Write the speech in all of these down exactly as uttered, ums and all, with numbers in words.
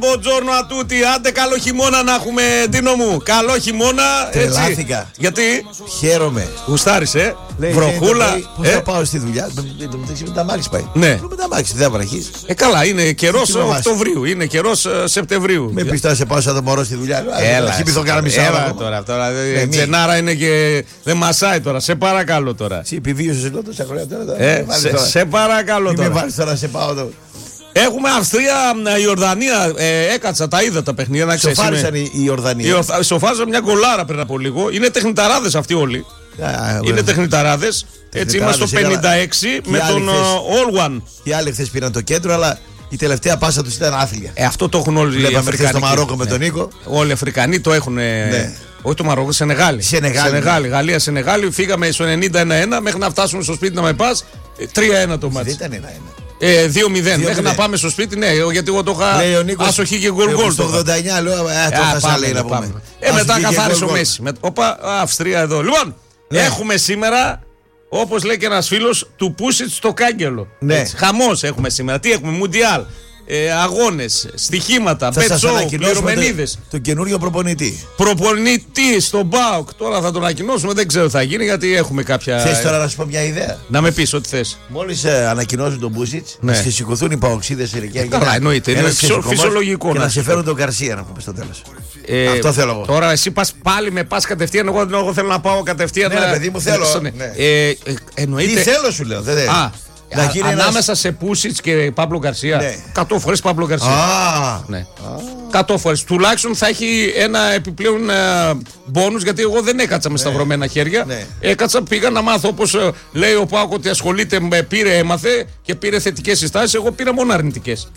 Μποτζόρνο ατούτη, άντε καλό χειμώνα να έχουμε, Ντίνο μου. Καλό χειμώνα. Τρελάθηκα. Γιατί? Χαίρομαι. Γουστάρεις, ε. Λέει, βροχούλα. Πώς ε? θα πάω στη δουλειά. Με τα μάξι πάει. Ναι. Με τα μάξι, δεν βραχείς. Ε, καλά, είναι καιρός Οκτωβρίου. Είναι καιρός Σεπτεμβρίου. Με πιστά σε πάω σαν το μωρό στη δουλειά. Έλα. Χυπηθώ κάνα μισά ώρα. Τώρα, τώρα. Τζενάρα είναι και. Δεν μασάει τώρα. Σε παρακαλώ τώρα. Εσύ επιβίωσες εδώ τόσα χρόνια τώρα. Σε παρακαλώ τώρα. Μην με βάλεις τώρα, σε πάω εδώ. Έχουμε Αυστρία, Ιορδανία. Ε, έκατσα, τα είδα τα παιχνίδια. Να ξέρεις. Σοφάρισαν οι Ιορδανοί. Σοφάρισαν μια γκολάρα πριν από λίγο. Είναι τεχνηταράδες αυτοί όλοι. Yeah, είναι τεχνηταράδες. Έτσι είμαστε στο πενήντα έξι με τον Όλουαν. Οι άλλοι χθες πήραν το κέντρο, αλλά η τελευταία πάσα τους ήταν άθλια. Ε, αυτό το έχουν όλοι οι Αφρικανοί. Στο Μαρόκο με ναι. τον Νίκο. Όλοι οι Αφρικανοί το έχουν. Ναι. Όχι το Μαρόκο, Σενεγάλη. Σενεγάλη. Σενεγάλη. Γαλλία, Σενεγάλη. Φύγαμε στο ενενήντα ένα ένα μέχρι να φτάσουμε στο σπίτι να με πας. τρία ένα το μάτι. Δεν ήταν ένα ένα. Ε, δύο μηδέν. Μέχρι να πάμε στο σπίτι, ναι, γιατί εγώ το είχα άσοχη και γκολ γκολ. Στο ογδόντα εννιά λέω, ε, το χάσα λέει να πούμε. Ε, μετά καθάρισε ο Μέση. Όπα, Αυστρία εδώ. Λοιπόν, έχουμε σήμερα, όπως λέει και ένας φίλος, του Πούσιτ στο κάγκελο. Χαμός έχουμε σήμερα. Τι έχουμε, Μουντιάλ. Ε, αγώνες, στοιχήματα, πετσό, πληρωμενίδες. Τον καινούριο προπονητή. Προπονητή στον ΠΑΟΚ. Τώρα θα τον ανακοινώσουμε, δεν ξέρω τι θα γίνει γιατί έχουμε κάποια. Θες τώρα να σου πω μια ιδέα. Να με πεις ό,τι θες. Μόλις ε, ανακοινώσουν τον Μπούσιτς, ναι. να σηκωθούν οι παοξίδες σε ηλικία. Καλά, εννοείται. Είναι φυσιολογικό. Και να σε φέρουν τον Γκαρσία να πούμε στο τέλος. Ε, Αυτό θέλω εγώ. Τώρα εσύ πας πάλι με πας κατευθείαν. Εγώ, εγώ θέλω να πάω κατευθείαν. Ναι, να... παιδί μου θέλω. Ναι. Ναι. Ε, ε, εννοείται. Τι θέλω σου λέω. Δεν Α, να γίνει ανάμεσα ένας... σε Πούσιτς και Παύλο Γκαρσία. Ναι. εκατό φορές Παύλο Γκαρσία. Ah. Ναι. εκατό φορές. Τουλάχιστον θα έχει ένα επιπλέον μπόνους, γιατί εγώ δεν έκατσα με σταυρωμένα χέρια. Ναι. Έκατσα, πήγα να μάθω, όπως λέει ο Πάκο, ότι ασχολείται με πήρε, έμαθε και πήρε θετικές συστάσεις. Εγώ πήρα μόνο αρνητικές.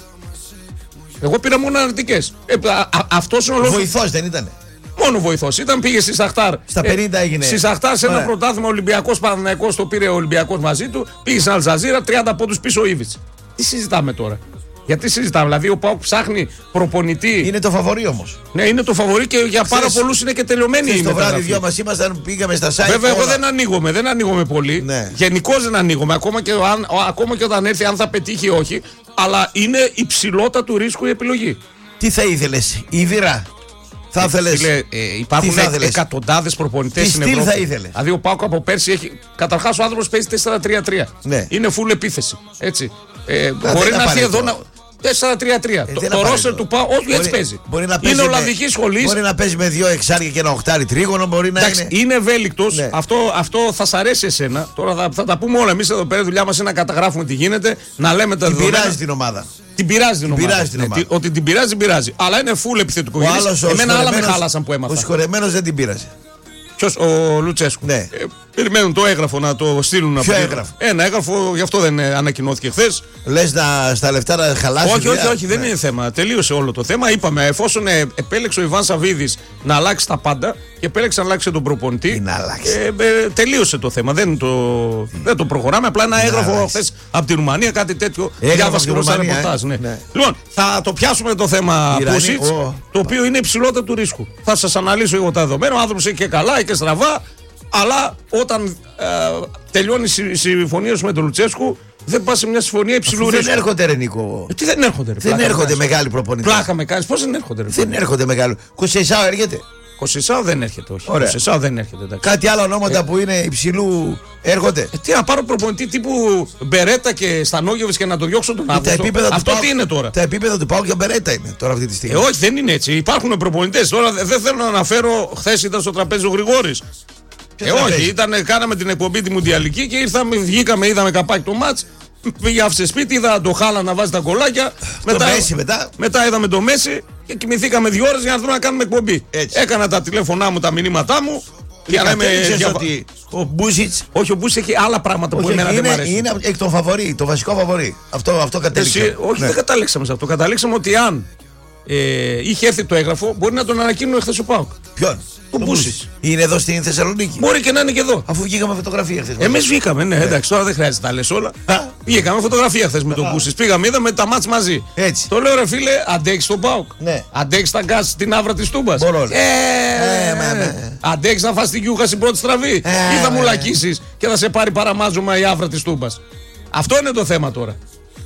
Εγώ πήρα μόνο αρνητικές. Ε, αυτός είναι ο λόγος. Βοηθός δεν ήτανε. Μόνο βοηθός. Ήταν, πήγε στη Σαχτάρ. Στα πενήντα έγινε. Στη Σαχτάρ σε ένα Ωραία. πρωτάθλημα Ολυμπιακός Παναθηναϊκός, το πήρε ο Ολυμπιακός μαζί του. Πήγε στην Αλζαζίρα, τριάντα πόντους πίσω ο Ήβιτς. Τι συζητάμε τώρα. Γιατί συζητάμε, δηλαδή ο ΠΑΟΚ ψάχνει προπονητή. Είναι το φαβορί όμως. Ναι, είναι το φαβορί και για πάρα πολλούς είναι και τελειωμένοι οι μεταγραφή. Το βράδυ δυο μας ήμασταν, πήγαμε στα site. Βέβαια, όλα. Εγώ δεν ανοίγομαι, δεν ανοίγομαι πολύ. Ναι. Γενικώς δεν ανοίγομαι. Ακόμα και, αν, ακόμα και όταν έρθει, αν θα πετύχει ή όχι. Αλλά είναι υψηλότατου του ρίσκου η επιλογή. Τι θα ήθελες, η Βυρά. Θα ήθελες. Ε, ε, υπάρχουν εκατοντάδες προπονητές στην Ευρώπη. Τι θα ήθελες. Δηλαδή ο Πάκο από πέρσι έχει. Καταρχάς ο άνθρωπος παίζει τέσσερα τρία τρία. Ναι. Είναι full επίθεση. Έτσι. Ε, μπορεί να έρθει εδώ να. τέσσερα τρία τρία. Ε, το ρόστερ του Πάου, όχι έτσι παίζει. Είναι Ολλανδική σχολή. Μπορεί να παίζει με δύο εξάρια και ένα οχτάρι τρίγωνο. Μπορεί να Εντάξει, είναι. Είναι ευέλικτος. Ναι. Αυτό, αυτό θα σ' αρέσει εσένα. Τώρα θα, θα τα πούμε όλα. Εμείς εδώ πέρα η δουλειά μας είναι να καταγράφουμε τι γίνεται, να λέμε τα δεδομένα. Την πειράζει την ομάδα. Την πειράζει την ομάδα. Πειράζει την ομάδα. Ναι, ότι την πειράζει, την πειράζει. Αλλά είναι full επιθετικό. Εμένα άλλα με χάλασαν που έμαθα. Ο συγχωρεμένος δεν την πειράζει. Ποιος, ο Λουτσέσκου. Ναι. Ε, περιμένουν το έγγραφο να το στείλουν. Ποιο έγγραφο? Ένα έγγραφο, γι' αυτό δεν ανακοινώθηκε χθες. Λες να, στα λεφτά να χαλάσει. Όχι, όχι, όχι, δεν ναι. είναι θέμα. Τελείωσε όλο το θέμα. Είπαμε, εφόσον ε, επέλεξε ο Ιβάν Σαββίδης να αλλάξει τα πάντα και επέλεξε να αλλάξει τον προπονητή. Τι να αλλάξει. Ε, ε, τελείωσε το θέμα. Δεν το, δεν το προχωράμε. Απλά ένα έγγραφο χθες από τη Ρουμανία, κάτι τέτοιο. Διάβασα και ένα ρεπορτάζ. Ναι. Ναι. Λοιπόν, θα το πιάσουμε το θέμα Πούσιτς, oh. το οποίο είναι υψηλότερο του ρίσκου. Θα σας αναλύσω εγώ τα δεδομένα. Ο άνθρωπος έχει και καλά, έχει και στραβά. Αλλά όταν ε, τελειώνει η συμφωνία σου με τον Λουτσέσκου, δεν πας σε μια συμφωνία υψηλού ρίσκου. Δεν έρχονται, ρε Νίκο. Ε, τι δεν έρχονται, ρε. Δεν έρχονται μεγάλοι προπονητές. Πλάκα με κάνεις, πώς δεν έρχονται, ρε. Δεν έρχονται μεγάλοι. Κοσεϊσάο έρχεται. Κοσεϊσάο δεν έρχεται, όχι. Κοσεϊσάο δεν έρχεται. Εντάξει. Κάτι άλλα ονόματα ε, που είναι υψηλού έρχονται. Ε, τι να πάρω προπονητή τύπου Μπερέτα και Στανόγεβιτς και να το διώξω τον Αύγουστο. Αυτό τι είναι τώρα. Τα επίπεδα του Πάου και Μπερέτα είναι τώρα αυτή τη στιγμή. Ε, όχι, δεν είναι έτσι. Υπάρχουν προπονητές. Τώρα δεν θέλω να αναφέρω, χθες ήταν στο τραπέζι ο Γρηγόρης. Ε, όχι, ήταν, κάναμε την εκπομπή τη Μουντιαλική και ήρθαμε, βγήκαμε, είδαμε καπάκι το μάτς. Πήγε άφησε σπίτι, είδα το Χάλα να βάζει τα κολλάκια. Μετά, Μέση, μετά. μετά είδαμε το Μέση και κοιμηθήκαμε δύο ώρες για να δούμε να κάνουμε εκπομπή. Έτσι. Έκανα τα τηλέφωνά μου, τα μηνύματά μου. Για να με δια... ότι ο Μπούσιτς. Όχι, ο Μπούσιτς έχει άλλα πράγματα όχι, που εμένα είναι, δεν μ' αρέσει. Είναι εκ των φαβορί, το βασικό φαβορί. Αυτό, αυτό κατέληξε. Όχι, ναι. δεν καταλήξαμε σε αυτό. Καταλήξαμε ότι αν ε, είχε έρθει το έγγραφο, μπορεί να τον ανακοίνουν εχθές ο ΠΑΟΚ. Ποιον? Ο Μπούσιτς. Είναι εδώ στην Θεσσαλονίκη. Μπορεί και να είναι και εδώ. Αφού βγήκαμε φωτογραφία χθες. Εμείς βγήκαμε, ναι, ναι, εντάξει, τώρα δεν χρειάζεται να τα λες όλα. Βγήκαμε φωτογραφία χθες με τον Μπούσιτς. Πήγαμε, είδαμε τα μάτς μαζί. Έτσι. Το λέω, ρε φίλε, αντέξεις τον ΠΑΟΚ. Ναι. Αντέξεις τα γκάς στην άβρα της Τούμπας. Μπορώ. Ε, ε, αντέξεις να φας την κιούχα στην πρώτη στραβή. Ε, ή θα μου λακίσεις και θα σε πάρει παραμάζωμα η άβρα της Τούμπας. Αυτό είναι το θέμα τώρα.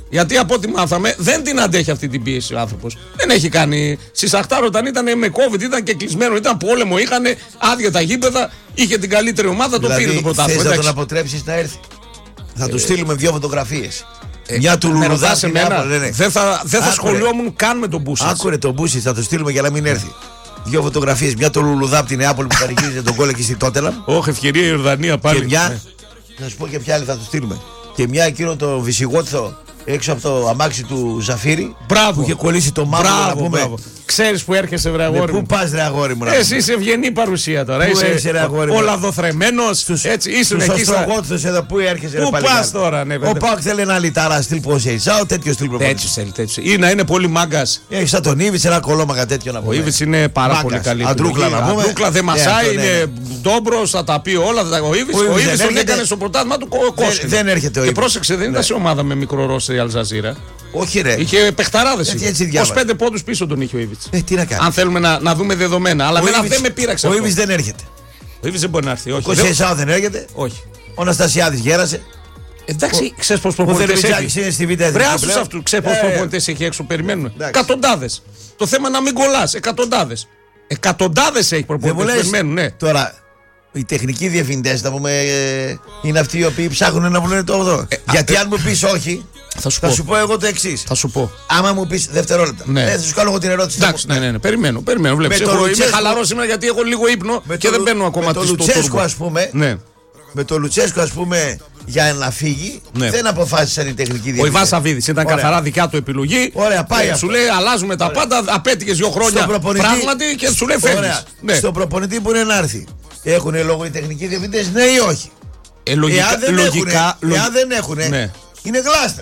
Γιατί από ό,τι μάθαμε δεν την αντέχει αυτή την πίεση ο άνθρωπος. Δεν έχει κάνει. Στη Σαχτάρ όταν ήταν με COVID, ήταν και κλεισμένο, ήταν πόλεμο, είχαν άδεια τα γήπεδα, είχε την καλύτερη ομάδα, δηλαδή, το πήρε το πρωτάθλημα. Θες να τον αποτρέψεις να έρθει. Θα ε, του στείλουμε δύο φωτογραφίες. Ε, Μια του Λουλουδά Λουλουδά σε μένα. Ναι, ναι. Δεν θα, δεν θα σχολιόμουν καν με τον Μπούσιτς. Άκουρε τον Μπούσιτς, θα το στείλουμε για να μην έρθει. Δύο φωτογραφίες. Μια του Λουλουδά από την Νεάπολη που χαρακτηρίζει τον κόλλο εκεί στη Τότελαμ. Όχι, ευκαιρία η Ιορδανία πάλι. Και μια. Να σου πω και ποια άλλη θα του στείλουμε. Και μια εκείνο το Βυσιγότθο έξω από το αμάξι του Ζαφύρι. Μπράβο. Που είχε κολλήσει το μάτι. Να πούμε. Ξέρεις που έρχεσαι, βρε αγόρι μου. Πού πας, ρε αγόρι μου. Εσύ είσαι ευγενή παρουσία τώρα. Πού είσαι, ρε αγόρι μου. Ο λαδοθρεμένος. Έτσι, ήσουν εκεί. Στο Στρογότθος εδώ, πού έρχεσαι, ρε παλικάρι. Πού πας τώρα, ναι, ο Πάκ θέλει ένα λιτάρα στυλ Ποσέισα, ο τέτοιο στυλ προπονητή. Έτσι θέλει, τέτοιο. Ή να είναι πολύ μάγκας. Έχει σαν τον Ήβιτς ένα κολόμαγα τέτοιο να πούμε. Ο Ήβιτς είναι πάρα μάγκας, πολύ καλή. Αντρούκλα να πούμε. Αντρούκλα δεν μασάει, είναι ντόμπρος, θα τα πει όλα. Ο Ήβιτς τον έκανε στο πρωτάθλημα του κόσμο. Δεν έρχεται ο Ήβιτς. Και πρόσεξε, δεν ήταν σε ομάδα με μικρό ρόστερ η Αλζαζίρα. Όχι, ρε. Είχε παιχταράδες. είκοσι πέντε πόντους πίσω τον είχε ο Ήβιτς. Ε, τι να κάνει. Αν θέλουμε να, να δούμε δεδομένα. Αλλά δεν με πείραξε. Ο Ήβιτς δεν έρχεται. Ο Ήβιτς δεν μπορεί να έρθει. Ο Κοσέισαο δεν έρχεται. Όχι. Ο Αναστασιάδης γέρασε. Εντάξει, ξέρεις πώς προπονητές έχει. Είναι στη Β' Εθνική. Βρε άσους αυτούς, ξέρεις πώς προπονητές έχει έξω. Περιμένουμε. Εκατοντάδες. Το θέμα να μην κολλάς. Εκατοντάδες. Εκατοντάδες έχει προπονητές. Περιμένουν, ναι. Τώρα. Οι τεχνικοί διευθυντές, θα πούμε, είναι αυτοί οι οποίοι ψάχνουν να βρουν το ογδό. Ε, Γιατί α, αν μου πεις όχι, θα σου, θα πω. σου πω εγώ το εξής. Θα σου πω. Άμα μου πεις δευτερόλεπτα. Ναι. Ε, θα σου κάνω εγώ την ερώτηση. Εντάξει, ναι, ναι, ναι. Περιμένω, περιμένω. Βλέπεις, έχω, είμαι χαλαρός σήμερα γιατί έχω λίγο ύπνο και το, δεν μπαίνω ακόμα με το Λουτσέσκο, ας πούμε. Ναι. Με το Λουτσέσκο, ας πούμε, για να φύγει, ναι. δεν αποφάσισαν οι τεχνικοί διευθυντές. Ο Ιβάν Σαββίδης ήταν Ωραία. καθαρά δικιά του επιλογή. Ωραία, πάει. Ε, σου λέει αλλάζουμε τα Ωραία. πάντα. Απέτυχες δύο χρόνια πράγματι και σου λέει φεύγεις. Ναι. Στο προπονητή που είναι να έρθει. Έχουν λόγο οι τεχνικοί διευθυντές, ναι ή όχι. Ε, λογικά, εάν δεν λογικά, έχουν, εάν δεν έχουν ναι. είναι γλάστρες.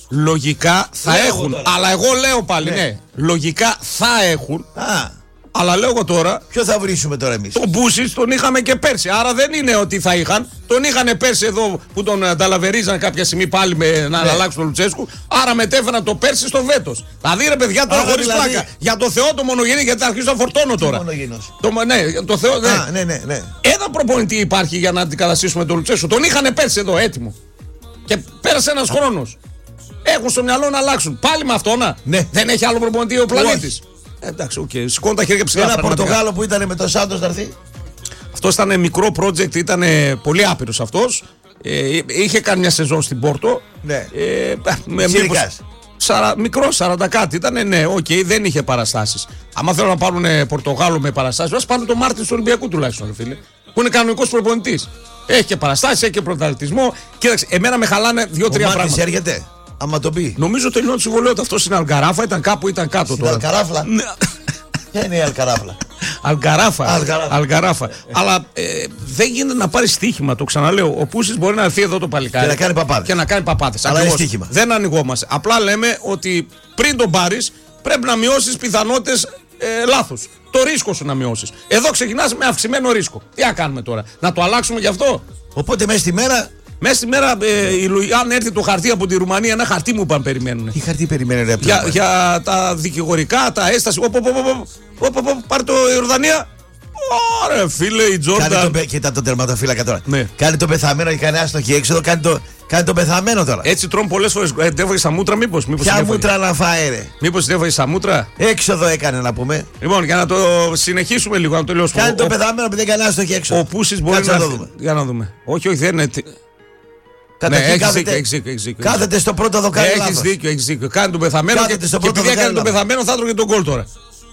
Λογικά θα λέω έχουν. Αλλά εγώ λέω πάλι, ναι. ναι. Λογικά θα έχουν. Α. Αλλά λέω εγώ τώρα. Ποιο θα βρίσουμε τώρα εμείς. Τον Μπούσιτς τον είχαμε και πέρσι. Άρα δεν είναι ότι θα είχαν. Τον είχαν πέρσι εδώ που τον ταλαβερίζαν κάποια στιγμή πάλι με, να ναι. αλλάξουν τον Λουτσέσκου. Άρα μετέφεραν το πέρσι στο φέτος. Δηλαδή ρε παιδιά τώρα χωρίς δηλαδή... πλάκα. Για το Θεό το μονογενή, γιατί θα αρχίσω να φορτώνω τώρα. Το, ναι, το Θεό. Ναι. Α, ναι, ναι, ναι. Ένα προπονητή υπάρχει για να αντικαταστήσουμε τον Λουτσέσκου. Τον είχαν πέρσι εδώ έτοιμο. Και πέρασε ένας χρόνος. Έχουν στο μυαλό να αλλάξουν. Πάλι με αυτό να. Ναι. Δεν έχει άλλο προπονητή ο πλανήτης. Εντάξει, οκ. Okay. Σηκώνουν τα χέρια ψηλά. Ένα Πορτογάλο που ήταν με τον Σάντος να έρθει. Αυτός ήταν μικρό project, ήταν πολύ άπειρος αυτός. Ε, είχε κάνει μια σεζόν στην Πόρτο. Ναι. Ε, με μήπως, σαρα, μικρό, σαράντα κάτι ήταν. Ναι, οκ, okay, δεν είχε παραστάσεις. Άμα θέλουν να πάρουν Πορτογάλο με παραστάσεις, ας πάρουν τον Μάρτιν του Ολυμπιακού τουλάχιστον, φίλε. Που είναι κανονικός προπονητής. Έχει και παραστάσεις, έχει και πρωταθλητισμό. Κοίταξε, εμένα με χαλάνε δύο-τρία πράγματα. Έρχεται. Άμα το πει. Νομίζω τελειώνει το συμβολέο του. Αυτό είναι Αλγκαράφα, ήταν κάπου, ήταν κάτω στην τώρα. Αλκαράφλα. Ναι. Ποια είναι η Αλκαράφλα. Αλγκαράφα. Αλγκαράφα. Αλγκαράφα. Αλλά ε, δεν γίνεται να πάρει στοίχημα, το ξαναλέω. Ο Πούσης μπορεί να έρθει εδώ το παλικάρι. Και να κάνει παπάδες. Και να κάνει παπάδες. Αλλά είναι στοίχημα. Δεν ανοιγόμαστε. Απλά λέμε ότι πριν τον πάρεις πρέπει να μειώσεις πιθανότητες ε, λάθους. Το ρίσκο σου να μειώσεις. Εδώ ξεκινάς με αυξημένο ρίσκο. Τι να κάνουμε τώρα, να το αλλάξουμε γι' αυτό. Οπότε μέσα στη μέρα. Μέσα στη μέρα, ε, αν έρθει το χαρτί από τη Ρουμανία, ένα χαρτί μου είπαν περιμένουν. Τι χαρτί περιμένουν, ρε, για, για τα δικηγορικά, τα έσταση. Οπ, οπ, οπ, οπ, πάρε το Ιορδανία. Ωραία, φίλε, η Τζόρνταν. Κοίτα τον τερματοφύλακα τώρα. Ναι. Κάνει το πεθαμένο και κάνει άστοχη έξοδο. Κάνει το, κάνει το πεθαμένο τώρα. Έτσι τρώνε πολλές φορές. Ε, δεν έφαγε στα μούτρα, μήπως. Ποια μούτρα να φάει, ρε. Μήπως δεν έφαγε στα μούτρα. Έξοδο έκανε να πούμε. Λοιπόν, για να το συνεχίσουμε λίγο, να το τελειώσουμε. Κάνει το πεθαμένο που δεν κάνει άστοχη έξοδο. Ο Πούσης μπορεί να. Για να δούμε. Όχι, όχι, δεν είναι. Ναι, έχεις κάθεται, δίκιο, έχεις δίκιο, έχεις δίκιο. Κάθεται στο πρώτο δοκάρι. Έχεις δίκιο, έχεις δίκιο. Κάνει τον πεθαμένο και, και επειδή έκανε τον πεθαμένο θα έτρωγε τον γκολ τώρα.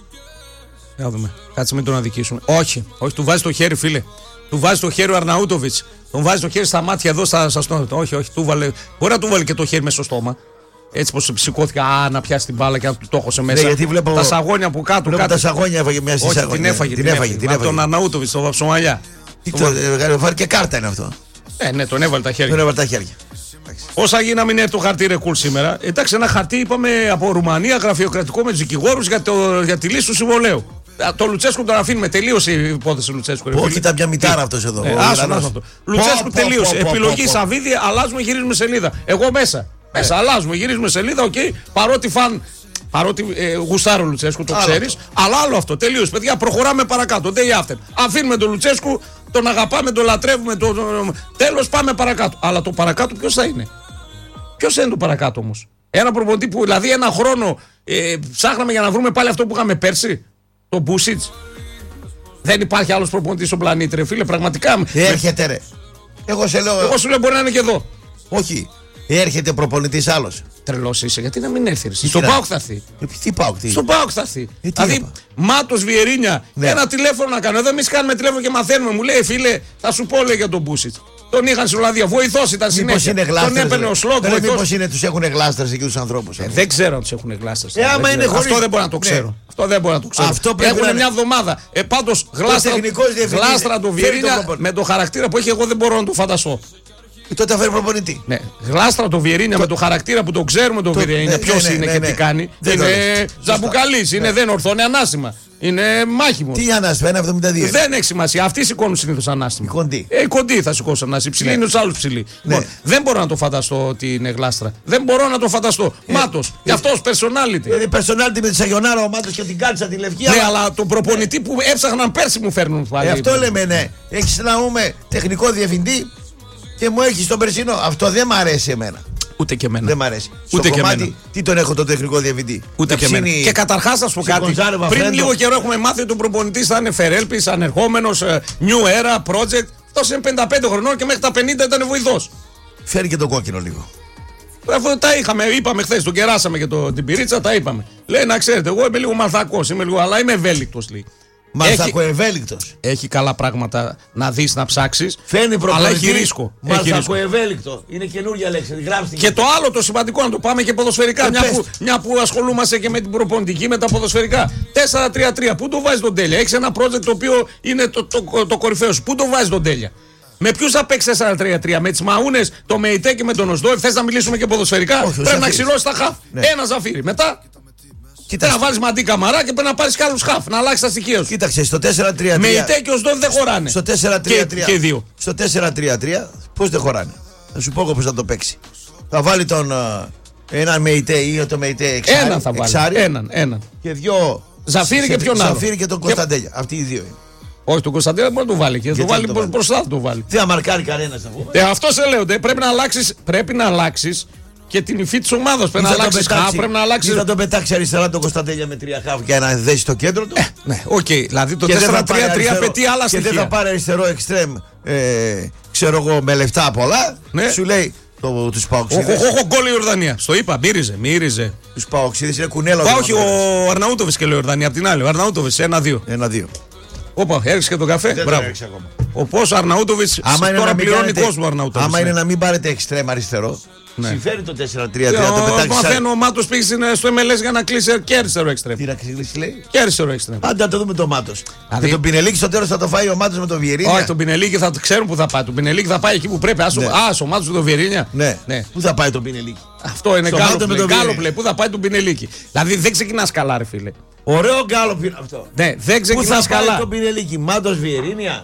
Για να δούμε. Κάτσε μην τον αδικήσουμε. Όχι, όχι, του βάζει το χέρι, φίλε. Του βάζει το χέρι ο Αρναούτοβιτς. Τον βάζει το χέρι στα μάτια εδώ, στα, στα στόμα. Όχι, όχι, του βάλε. Μπορεί να του βάλει και το χέρι μέσα στο στόμα. Έτσι πως σηκώθηκε, α, να πιάσει την μπάλα και να του το έχωσε μέσα. Ναι, γιατί βλέπω, τα σαγόνια που κάτω. Βλέπω κάτω. Τα σαγόνια έφαγε μια σαγόνια. Την έφαγε, την έφαγε. Την έφαγε. Τον Αρναούτοβιτς, τον Βαψομαλιά. Τι το βάλει και κάρτα είναι αυτό. Ε, ναι, τον έβαλε τα χέρια. Τον έβαλε τα χέρια. Όσα γίνει να μην έρθει το χαρτί ρε κουλ σήμερα. Εντάξει, ένα χαρτί είπαμε από Ρουμανία, γραφειοκρατικό με τους δικηγόρους για, για τη λύση του συμβολέου. Το Λουτσέσκου τον αφήνουμε. Τελείωσε η υπόθεση Λουτσέσκου. Όχι, ήταν μια μητάρα αυτός εδώ. Ε, άσον, άσον. Λουτσέσκου τελείωσε. Επιλογή Σαββίδη, αλλάζουμε, γυρίζουμε σελίδα. Εγώ μέσα. Μέσα, αλλάζουμε, γυρίζουμε σελίδα, οκ. Παρότι φαν. Παρότι ε, γουστάρω Λουτσέσκου, το ξέρεις. Αλλά άλλο αυτό. Τελείωσε, παιδιά. Προχωράμε παρακάτω. Day after. Αφήνουμε τον Λουτσέσκου, τον αγαπάμε, τον λατρεύουμε. Τον... Τέλος, πάμε παρακάτω. Αλλά το παρακάτω ποιος θα είναι. Ποιος είναι το παρακάτω όμως. Ένα προπονητή που δηλαδή ένα χρόνο ε, ψάχναμε για να βρούμε πάλι αυτό που είχαμε πέρσι. Το Μπούσιτς. Δεν υπάρχει άλλος προπονητής στον πλανήτη, ρε φίλε, πραγματικά. Έρχεται, ρε. Εγώ σε λέω. Εγώ σου λέω μπορεί να είναι και εδώ. Όχι. Έρχεται προπονητής άλλος. Τρελός είσαι, γιατί να μην έρθει. Στον ΠΑΟΚ θα έρθει. Ε, τι ΠΑΟΚ, τι. Στον ΠΑΟΚ θα έρθει. Ε, δηλαδή, Μάτος, Βιερίνια, ναι. Ένα τηλέφωνο να κάνω. Εδώ εμείς κάνουμε τηλέφωνο και μαθαίνουμε. Μου λέει, φίλε, θα σου πω λέει για τον Μπούσιτς. Τον είχαν στην Ολλανδία. Βοηθός ήταν συνέχεια. Τον έπαιρνε ο Σλότ. Μήπως είναι, τους έχουν γλάστρες εκεί τους ανθρώπους. Ε, δεν ξέρω αν τους έχουν γλάστρες. Ε, άμα είναι χωρίς... Αυτό δεν μπορώ να το ξέρω. Ναι. Αυτό δεν μπορώ να το ξέρω. Αυτό έχουν να... μια εβδομάδα. Ε, πάντως γλάστρα, γλάστρα του Βιερίνια με το χαρακτήρα που έχει, εγώ δεν μπορώ να το φανταστώ. Και τότε φέρει προπονητή. Ναι. Γλάστρα το Βιερίνια το... με το χαρακτήρα που το ξέρουμε το, το... Βιερίνια. Ναι, ποιο ναι, είναι ναι, και ναι, τι κάνει. Δεν είναι Ζαμπουκαλής, είναι δεν ορθώνει ανάστημα. Είναι μάχημο. Τι ανάστημα, ένα εβδομήντα δύο. Δεν έχει σημασία. Αυτοί σηκώνουν συνήθως ανάστημα. Οι κοντοί. Ε, οι κοντοί θα σηκώσουν ανάστημα. Ψηλή είναι του άλλου ψηλή. Δεν μπορώ να το φανταστώ ότι είναι γλάστρα. Δεν μπορώ να το φανταστώ. Μάτος. Γι' αυτό personality. Είναι personality με τη Σαγιονάρα ο Μάτος και την κάτσα τη Λευκή. Ναι, αλλά τον προπονητή που έψαχναν πέρσι μου φέρνουν πάλι. Αυτό λέμε, ναι. Έχει να πούμε τεχνικό διευθυντή. Και μου έχει τον περσινό. Αυτό δεν μ' αρέσει εμένα. Ούτε και εμένα. Δεν μ' αρέσει. Ούτε στο και κομμάτι, εμένα. Τι τον έχω τον τεχνικό διευθυντή. Ούτε και εμένα. Και καταρχάς θα σου πω κάτι. Πριν λίγο καιρό έχουμε μάθει ότι ο προπονητής θα είναι Φερέλπης, ανερχόμενος, New Era, Project. Αυτός είναι πενήντα πέντε χρονών και μέχρι τα πενήντα ήταν βοηθός. Φέρει και τον κόκκινο λίγο. Αυτό τα είχαμε, είπαμε χθες, τον κεράσαμε και το, την πυρίτσα, τα είπαμε. Λέει να ξέρετε, εγώ είμαι λίγο μαλθακός, είμαι λίγο, αλλά είμαι ευέλικτος λέει. Μαλθακοευέλικτος. Έχει καλά πράγματα να δεις, να ψάξεις. Φαίνει αλλά έχει ρίσκο. Μαλθακοευέλικτο. Είναι καινούργια λέξη. Γράψτε και το άλλο το σημαντικό να το πάμε και ποδοσφαιρικά. Ε, μια, που, μια που ασχολούμαστε και με την προπονητική, με τα ποδοσφαιρικά. τέσσερα τρία τρία. Πού το βάζεις τον Τέλεια? Έχεις ένα project το οποίο είναι το, το, το, το κορυφαίο σου. Πού το βάζεις τον Τέλεια? Με ποιους θα παίξει τέσσερα τρία τρία? Με τις Μαούνες, το Μεϊτέ και με τον Οσδόεφ? Θες να μιλήσουμε και ποδοσφαιρικά? Όχι, πρέπει να ξυλώσεις τα χαφ. Ναι. Ένα Ζαφύρι. Μετά. Πρέπει να βάλεις Μαντί Καμαρά και πρέπει να πάρεις και άλλους χαφ, να αλλάξεις τα στοιχεία σου. Κοίταξε, στο τέσσερα τρία τρία. Μεϊτέ και Οσδόεφ δεν χωράνε. Στο τέσσερα τρία τρία. Και, και δύο. Στο τέσσερα τρία τρία πώς δεν χωράνε? Θα σου πω εγώ πώς θα το παίξει. Θα βάλει τον uh, έναν Μεϊτέ ή το Μεϊτέ εξάρι. Έναν θα βάλει. Εξάρι, έναν, έναν. Και δυο. Ζαφύρι και ποιον άλλο? Ζαφύρι και τον Κωνσταντέλια. Και... Αυτοί οι δύο είναι. Όχι, τον Κωνσταντέλια μπορεί να το βάλει. Και το βάλει μπροστά θα το βάλει. Δεν θα μαρκάρει κανένα να πούμε. Ε, αυτό σε λέω. Πρέπει να αλλάξεις, πρέπει να αλλάξεις και την υφή της ομάδας. Πρέπει να αλλάξεις χαφ, πρέπει να αλλάξεις. Θα τον πετάξει αριστερά τον Κωνσταντέλια με τρία χαφ για να δέσει το κέντρο του. Ε, ναι, οκ. Okay. Δηλαδή το τέσσερα τρία τρία απαιτεί άλλα στοιχεία. Και δεν θα πάρει αριστερό εξτρέμ, ε, ξέρω εγώ, με λεφτά πολλά. Ναι. Σου λέει το, τους Παοξίδες. Όχι, γκολ η Ιορδανία. Στο είπα, μύριζε, μύριζε. Τους Παοξίδες είναι κουνέλα. Όχι, ο Αρναούτοβιτς και λέει Ιορδανία. Απ' την άλλη, ο Αρναούτοβιτς ένα δύο. ένα δύο. Όπα, έριξε και τον καφέ. Δεν μπράβο. Ο Πόσο Αρναούτοβιτς τώρα πληρώνει κόσμο Αρναούτοβιτς. Άμα είναι να μην πάρετε εξτρέμ αριστερό. Ναι. Συμφέρει το τέσσερα τρία τρία. Το πετάξει. Μαθαίνω ο Μάτος πήγε στο εμ ελ ες για να κλείσει και αριστερό εξτρέμ. Τι να κλείσει, λέει. Και αριστερό εξτρέμ. Άντε να το δούμε το Μάτος. Δηλαδή... Και τον Πινελίκη στο τέλος θα το φάει ο Μάτος με τον Βιερίνια. Όχι, τον Πινελίκη θα ξέρουν που θα πάει. Τον Πινελίκη θα πάει εκεί που πρέπει. Άσο, ναι. Άσο, ο Μάτος με τον Βιερίνια. Ναι. ναι. Πού θα πάει τον Πινελίκη? Αυτό είναι γκάλοπλε. Πού θα πάει τον Πινελίκη? Δηλαδή δεν ξεκινά καλά, ρε φίλε. Ωραίο γκάλοπλε είναι αυτό. Ναι, δεν ξεκινά καλά. Πού θα πάει τον Πινελίκη? Μάτος Βιερίνια.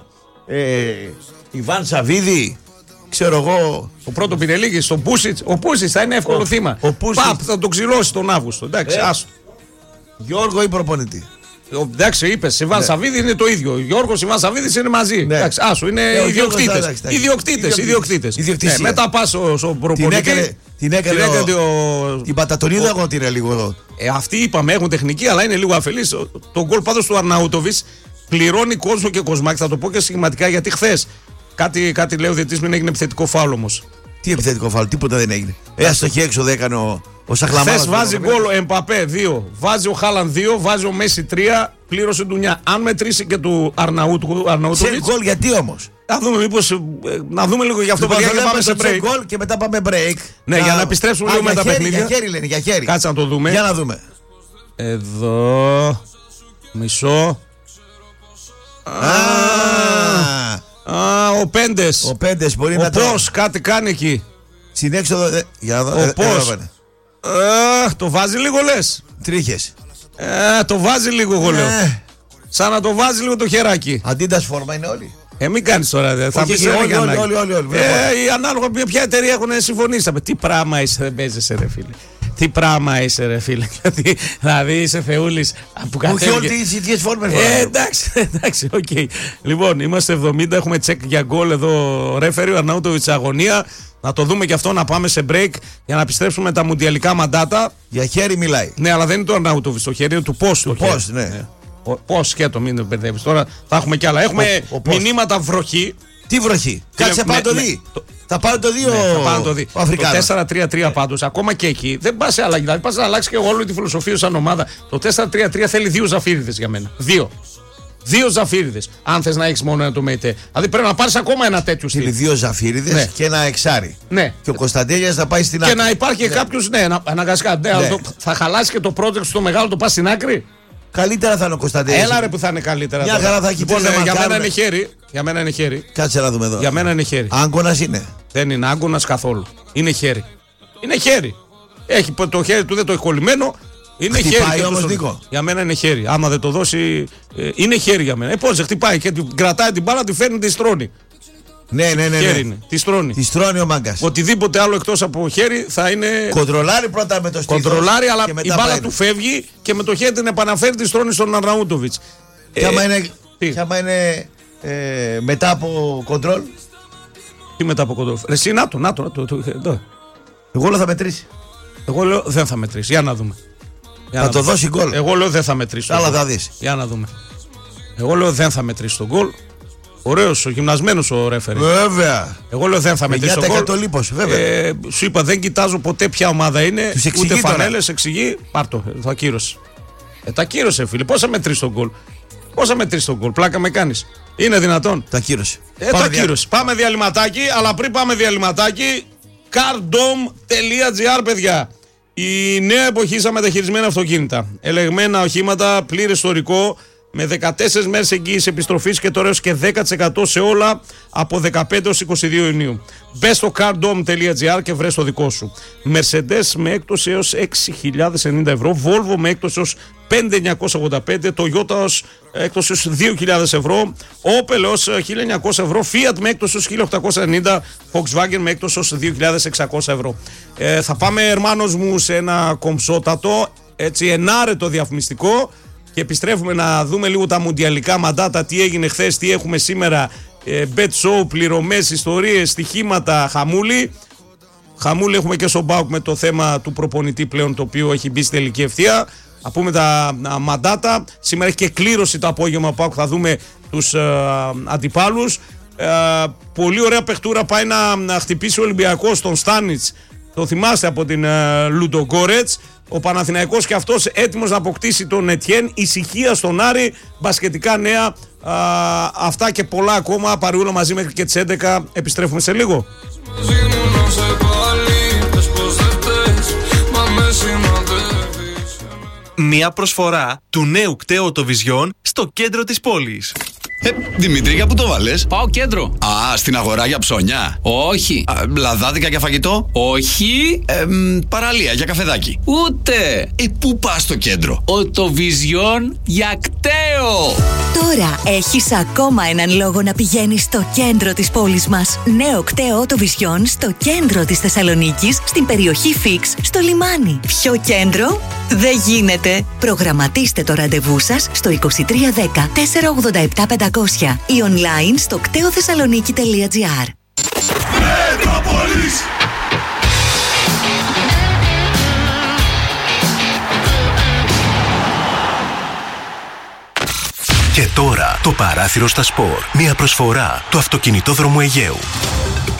Ιβάν Σαββίδη. Ξέρω εγώ. Το πρώτο Πινελίκη στον Πούσιτς. Ο Πούσιτς θα είναι εύκολο ο, θύμα. Ο Πούσιτς. Παπ, θα τον ξυλώσει τον Αύγουστο. Εντάξει, ε, άσο. Γιώργο ή προπονητή? Εντάξει, είπε, Ιβάν ναι. Σαββίδη είναι το ίδιο. Γιώργο Ιβάν Σαββίδη είναι μαζί. Ναι. Εντάξει, άσο, είναι ναι, ιδιοκτήτες. Ιδιοκτήτες. Ιδιοκτήτες. Μετά πα στον προπονητή. Την έκανε, την έκανε, την έκανε ο... Την Πατατονίδα, εγώ την λίγο εδώ. Ε, αυτοί είπαμε έχουν τεχνική, αλλά είναι λίγο αφελής. Το γκολ πάντως του Αρναούτοβιτς πληρώνει κόσμο και κοσμάκι. Θα το πω και σχηματικά γιατί χθες. Κάτι, κάτι λέει ο διαιτητής, μην έγινε επιθετικό φάουλ όμως. Τι επιθετικό φάουλ, τίποτα δεν έγινε. Έστω και έξω δεν έκανε ο, ο Σαχλαμάρας. Χθες βάζει γκολ ο Εμπαπέ δύο, βάζει ο Χάλαν δύο, βάζει ο Μέση τρία, πλήρωσε ντουνιά. Αν μετρήσει και του Αρναούτοβιτς. Σε γκολ γιατί όμως? Να δούμε, μήπως, να δούμε λίγο για αυτό που λοιπόν, πάμε σε break. Γκολ και μετά πάμε break. Ναι, να... για να επιστρέψουμε λίγο με τα παιχνίδια. Για χέρι λένε, για χέρι. Κάτσε να το δούμε. Για να δούμε. Εδώ. Μισό. Α, Α, ο Πέντες. Ο Πέντες μπορεί ο να το... Πώς, κάτι κάνει εκεί. Συνέξοδο. Ε, για να δω. Ο ε, πώς. Ε, το βάζει λίγο λες. Τρίχες. Ε, το βάζει λίγο εγώ λέω. Ε. Σαν να το βάζει λίγο το χεράκι. Αντίτας φόρμα είναι όλοι. Ε, μην κάνεις τώρα. Δε. Θα πεις όλοι, όλοι, όλοι, όλοι, όλοι. Ε, οι ανάλογα ποια εταιρεία έχουν συμφωνήσει. Τι πράγμα είσαι, δεν παίζεσαι ρε φίλε. Τι πράγμα είσαι, ρε φίλε. Δηλαδή είσαι θεούλης που κατέβηκε. Όχι όλες τις ίδιες φόρμες. Ε, εντάξει, εντάξει, οκ. Okay. Λοιπόν, είμαστε εβδομήντα, έχουμε τσεκ για γκολ εδώ. Ρέφερι, ο Αρναούτοβιτς αγωνία. Να το δούμε και αυτό, να πάμε σε break για να επιστρέψουμε τα μουντιαλικά μαντάτα. Για χέρι μιλάει. Ναι, αλλά δεν είναι το Αρναούτοβιτς, το χέρι είναι του πώς. Το πώς, ναι. ναι. Πώς και το μην μπερδεύεις. Τώρα θα έχουμε κι άλλα. Έχουμε ο, ο μηνύματα βροχή. Τι βροχή? Κάτσε πάνω το δει. Θα πάρω το δύο. Ναι, θα πάρω το δύο. Το τέσσερα τρία τρία πάντως, ακόμα και εκεί δεν πα σε αλλαγή. Δηλαδή πα να αλλάξει και όλη τη φιλοσοφία σαν ομάδα. Το τέσσερα τρία τρία θέλει δύο Ζαφύριδες για μένα. Δύο. Δύο Ζαφύριδες. Αν θες να έχεις μόνο ένα το ΜΕΙΤΕ. Δηλαδή πρέπει να πάρεις ακόμα ένα τέτοιο στυλ. Θέλει δύο Ζαφύριδες ναι. και ένα εξάρι. Ναι. Και ο Κωνσταντέλιας θα πάει στην άκρη. Και να υπάρχει ναι. κάποιος, ναι, αναγκαστικά. Ναι, ναι. Το, θα χαλάσει και το project στο μεγάλο, το πας στην άκρη. Καλύτερα θα είναι ο Κωνσταντέλιας. Έλα ρε που θα είναι καλύτερα. Μια χαρά θα έχει λοιπόν, ναι, για μένα είναι χέρι. Για μένα είναι χέρι. Κάτσε να δούμε εδώ. Για μένα είναι χέρι. Άγκωνας είναι. Δεν είναι άγκωνας καθόλου. Είναι χέρι. Είναι χέρι. Έχει το χέρι του, δεν το έχει κολλημένο. Είναι χτυπάει χέρι. Όμως, Νίκο. Για μένα είναι χέρι. Άμα δεν το δώσει. Ε, είναι χέρι για μένα. Ε, πώς χτυπάει και κρατάει την μπάλα, τη φέρνει, τη στρώνει. Ναι, ναι, ναι. Χέρι ναι. είναι. Τη στρώνει. Τη στρώνει ο μάγκας. Οτιδήποτε άλλο εκτός από χέρι θα είναι. Κοντρολάρει πρώτα με το στήθος. Κοντρολάρει, αλλά η μπάλα του φεύγει και με το χέρι την επαναφέρει, τη στρώνει στον Αρναούτοβιτς. Και άμα είναι, και άμα είναι ε, μετά από κοντρόλ. Τι μετά από κοντρόλ? Εσύ, να το, να το, να το, το, το. Εγώ λέω θα μετρήσει. Εγώ λέω δεν θα μετρήσει. Για να δούμε. Για θα να το δούμε. δώσει γκολ. Εγώ λέω δεν θα μετρήσει. Άλλα θα δεις. Για να δούμε. Εγώ λέω δεν θα μετρήσει τον γκολ. Ωραίος, ο γυμνασμένος ο ρέφερι. Βέβαια. Εγώ λέω δεν θα μετρήσει τον γκολ. Λίπος, βέβαια. Ε, σου είπα δεν κοιτάζω ποτέ ποια ομάδα είναι. Ούτε φανέλες, εξηγεί. Πάρτο, θα κύρωσε. Ε, τα κύρωσε, φίλε. Πώς θα μετρήσει τον γκολ? Πώς θα μετρήσει τον γκολ? Πλάκα με κάνεις? Είναι δυνατόν? Τα κύρωσε. Ε, τα κύρωσε. Πάμε διαλυματάκι, αλλά πριν πάμε διαλυματάκι, cardom τελεία gr, παιδιά. Η νέα εποχή στα μεταχειρισμένα αυτοκίνητα. Ελεγμένα οχήματα, πλήρες ιστορικό, με δεκατέσσερις μέρες εγγύηση επιστροφής και τώρα έως και δέκα τοις εκατό σε όλα από δεκαπέντε έως είκοσι δύο Ιουνίου. Μπες στο cardom τελεία gr και βρες το δικό σου. Mercedes με έκπτωση έως έξι χιλιάδες ενενήντα ευρώ, Volvo με έκπτωση έως πέντε χιλιάδες εννιακόσια ογδόντα πέντε, Toyota ως έκπτωση έως δύο χιλιάδες ευρώ, Opel ως χίλια εννιακόσια ευρώ, Fiat με έκπτωση ως χίλια οκτακόσια ενενήντα, Volkswagen με έκπτωση ως δύο χιλιάδες εξακόσια ευρώ. Ε, θα πάμε, ερμάνος μου, σε ένα κομψότατο, έτσι ενάρετο διαφημιστικό. Και επιστρέφουμε να δούμε λίγο τα μουντιαλικά μαντάτα, τι έγινε χθες, τι έχουμε σήμερα, ε, bet show, πληρωμές, ιστορίες, στοιχήματα, χαμούλη. Χαμούλη έχουμε και στον ΠΑΟΚ με το θέμα του προπονητή πλέον, το οποίο έχει μπει στη τελική ευθεία. Θα πούμε τα α, μαντάτα. Σήμερα έχει και κλήρωση το απόγευμα ΠΑΟΚ, θα δούμε τους α, αντιπάλους. Ε, πολύ ωραία παιχτούρα πάει να, να χτυπήσει ο Ολυμπιακός τον Στάνιτς. Το θυμάστε από την uh, Λουντογκόρετς. Ο Παναθηναϊκός και αυτός έτοιμος να αποκτήσει τον Ετιέν. Ησυχία στον Άρη. Μπασκετικά νέα. Α, αυτά και πολλά ακόμα. Παρεούλα μαζί μέχρι και τις έντεκα. Επιστρέφουμε σε λίγο. Μια προσφορά του νέου κταίου Οτοβιζιόν στο κέντρο της πόλης. Ε, Δημήτρη, για πού το βάλες? Πάω κέντρο. Α, στην αγορά για ψώνια. Όχι. Α, λαδάδικα για φαγητό. Όχι. Ε, μ, παραλία για καφεδάκι. Ούτε. Ε, πού πας στο κέντρο? Οτοβιζιόν για κταίο. Τώρα έχεις ακόμα έναν λόγο να πηγαίνεις στο κέντρο της πόλης μας. Νέο κταίο Οτοβιζιόν στο κέντρο της Θεσσαλονίκης, στην περιοχή Φίξ, στο λιμάνι. Ποιο κέντρο? Δεν γίνεται. Προγραμματίστε το ραντεβού σας στο είκοσι τρία δέκα τετρακόσια ογδόντα επτά πεντακόσια ή online στο κταίο θεσσαλονίκη τελεία gr. Και τώρα το παράθυρο στα σπορ. Μια προσφορά του αυτοκινητόδρομου Αιγαίου.